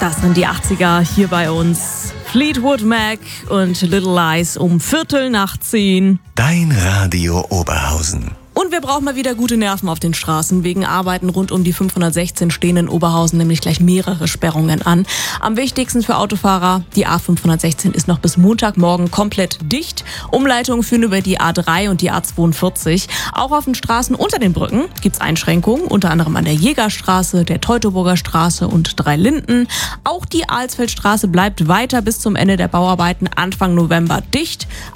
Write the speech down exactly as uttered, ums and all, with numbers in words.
Das sind die achtziger hier bei uns. Fleetwood Mac und Little Lies um Viertel nach zehn. Dein Radio Oberhausen. Und wir brauchen mal wieder gute Nerven auf den Straßen. Wegen Arbeiten rund um die fünfhundertsechzehn stehen in Oberhausen nämlich gleich mehrere Sperrungen an. Am wichtigsten für Autofahrer, die A fünfhundertsechzehn ist noch bis Montagmorgen komplett dicht. Umleitungen führen über die A drei und die A zweiundvierzig. Auch auf den Straßen unter den Brücken gibt's Einschränkungen, unter anderem an der Jägerstraße, der Teutoburger Straße und Dreilinden. Auch die Alsfeldstraße bleibt weiter bis zum Ende der Bauarbeiten Anfang November dicht.